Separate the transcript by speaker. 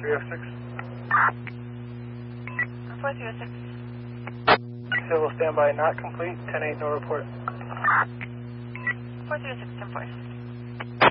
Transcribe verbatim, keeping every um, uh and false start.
Speaker 1: three oh six.
Speaker 2: four three oh six.
Speaker 1: Civil standby not complete, ten eight, no report.
Speaker 2: four three oh six, ten four.